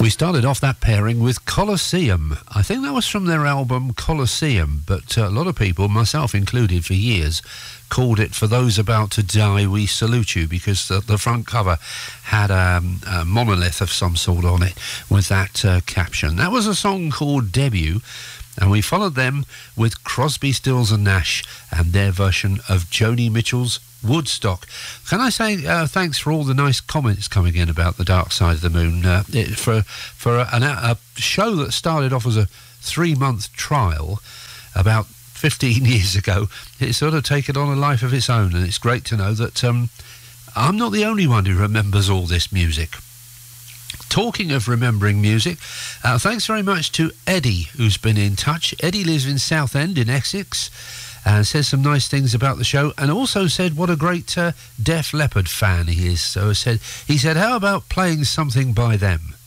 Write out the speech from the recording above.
We started off that pairing with Colosseum. I think that was from their album Colosseum, but a lot of people, myself included for years, called it For Those About to Die We Salute You, because the front cover had a monolith of some sort on it with that caption. That was a song called Debut, and we followed them with Crosby, Stills and Nash and their version of Joni Mitchell's Woodstock. Can I say thanks for all the nice comments coming in about The Dark Side of the Moon. For a show that started off as a 3-month trial about 15 years ago, it's sort of taken on a life of its own, and it's great to know that I'm not the only one who remembers all this music. Talking of remembering music, thanks very much to Eddie, who's been in touch. Eddie lives in Southend in Essex, and says some nice things about the show, and also said what a great Def Leppard fan he is. So he said, how about playing something by them?